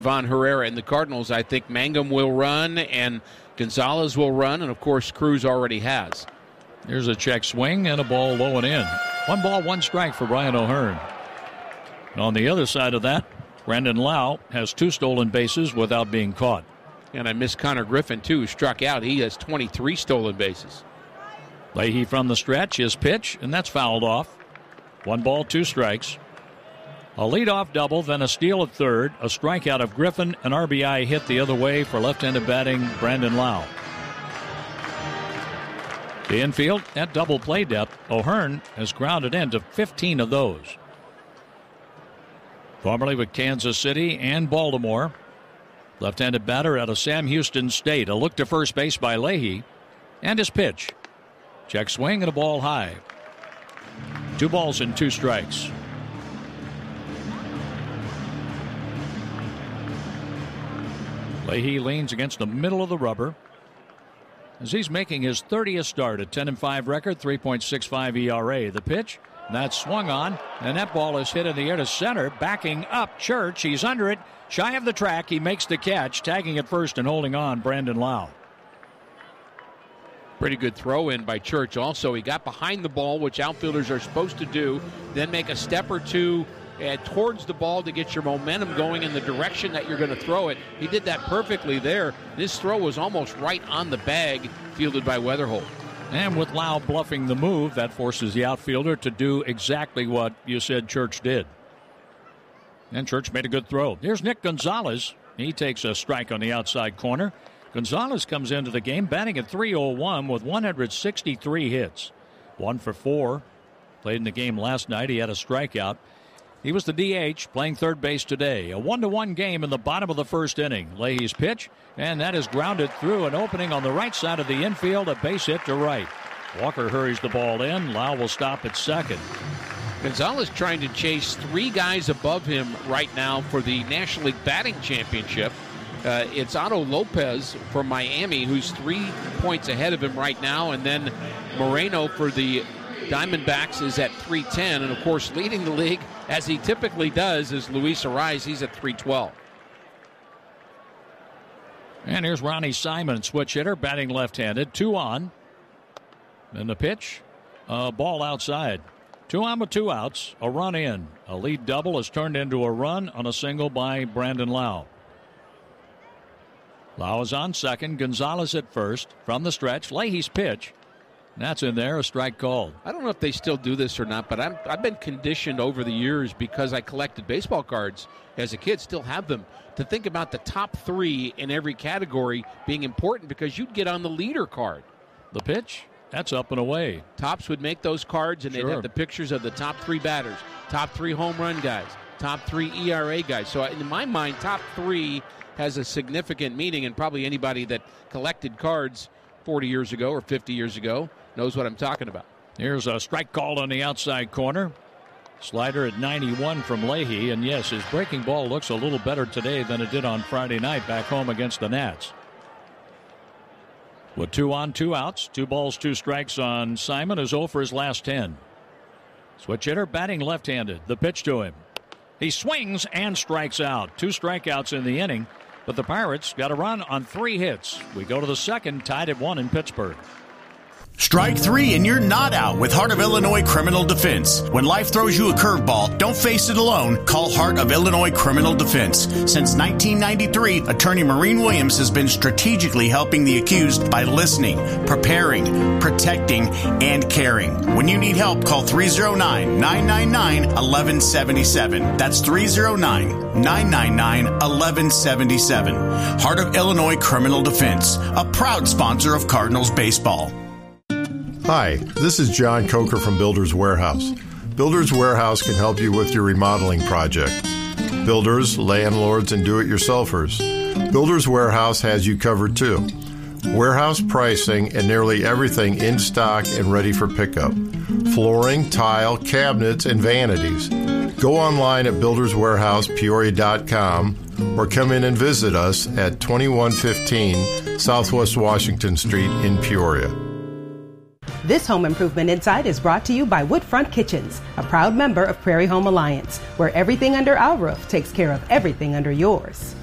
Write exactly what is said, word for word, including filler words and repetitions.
Von Herrera and the Cardinals. I think Mangum will run and Gonzalez will run, and of course Cruz already has. Here's a check swing and a ball low and in. One ball, one strike for Brian O'Hearn. On the other side of that, Brandon Lau has two stolen bases without being caught. And I miss Connor Griffin, too, who struck out. He has twenty-three stolen bases. Leahy from the stretch, his pitch, and that's fouled off. One ball, two strikes. A leadoff double, then a steal at third, a strikeout of Griffin, an R B I hit the other way for left-handed batting Brandon Lau. The infield at double play depth, O'Hearn has grounded into fifteen of those. Formerly with Kansas City and Baltimore. Left-handed batter out of Sam Houston State. A look to first base by Leahy. And his pitch. Check swing and a ball high. Two balls and two strikes. Leahy leans against the middle of the rubber as he's making his thirtieth start. A ten and five record, three point six five E R A. The pitch, that's swung on, and that ball is hit in the air to center. Backing up Church. He's under it, shy of the track. He makes the catch, tagging at first and holding on, Brandon Lau. Pretty good throw in by Church also. He got behind the ball, which outfielders are supposed to do, then make a step or two Uh, towards the ball to get your momentum going in the direction that you're going to throw it. He did that perfectly there. This throw was almost right on the bag, fielded by Weatherholt. And with Lau bluffing the move, that forces the outfielder to do exactly what you said Church did. And Church made a good throw. Here's Nick Gonzalez. He takes a strike on the outside corner. Gonzalez comes into the game batting at three oh one with one hundred sixty-three hits. One for four. Played in the game last night. He had a strikeout. He was the D H, playing third base today. A one to one game in the bottom of the first inning. Leahy's pitch, and that is grounded through an opening on the right side of the infield, a base hit to right. Walker hurries the ball in. Lau will stop at second. Gonzalez trying to chase three guys above him right now for the National League Batting Championship. Uh, it's Otto Lopez from Miami, who's three points ahead of him right now, and then Moreno for the Diamondbacks is at three ten, and of course leading the league, as he typically does, is Luis Arraez. He's at three twelve. And here's Ronnie Simon, switch hitter, batting left-handed, two on. And the pitch, a ball outside. Two on with two outs, a run in. A lead double is turned into a run on a single by Brandon Lau. Lau is on second, Gonzalez at first. From the stretch, Leahy's pitch. That's in there, a strike called. I don't know if they still do this or not, but I'm, I've been conditioned over the years because I collected baseball cards as a kid, still have them, to think about the top three in every category being important because you'd get on the leader card. The pitch, that's up and away. Tops would make those cards, and sure, they'd have the pictures of the top three batters, top three home run guys, top three E R A guys. So in my mind, top three has a significant meaning, and probably anybody that collected cards forty years ago or fifty years ago knows what I'm talking about. Here's a strike called on the outside corner. Slider at ninety-one from Leahy, and yes, his breaking ball looks a little better today than it did on Friday night back home against the Nats. With two on, two outs, two balls, two strikes on Simon, who's oh for his last ten. Switch hitter batting left-handed. The pitch to him. He swings and strikes out. Two strikeouts in the inning, but the Pirates got a run on three hits. We go to the second, tied at one in Pittsburgh. Strike three and you're not out with Heart of Illinois Criminal Defense. When life throws you a curveball, don't face it alone. Call Heart of Illinois Criminal Defense. Since nineteen ninety-three, Attorney Maureen Williams has been strategically helping the accused by listening, preparing, protecting, and caring. When you need help, call three oh nine, nine nine nine, one one seven seven. That's three oh nine, nine nine nine, one one seven seven. Heart of Illinois Criminal Defense, a proud sponsor of Cardinals baseball. Hi, this is John Coker from Builders Warehouse. Builders Warehouse can help you with your remodeling project. Builders, landlords, and do-it-yourselfers. Builders Warehouse has you covered too. Warehouse pricing and nearly everything in stock and ready for pickup. Flooring, tile, cabinets, and vanities. Go online at builders warehouse peoria dot com or come in and visit us at twenty-one fifteen Southwest Washington Street in Peoria. This Home Improvement Insight is brought to you by Woodfront Kitchens, a proud member of Prairie Home Alliance, where everything under our roof takes care of everything under yours.